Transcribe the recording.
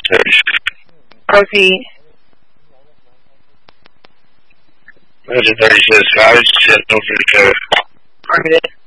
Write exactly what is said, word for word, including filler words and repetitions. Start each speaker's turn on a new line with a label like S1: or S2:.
S1: Proceed.
S2: Roger thirty-six. I was just sitting over the cover.
S1: Affirmative.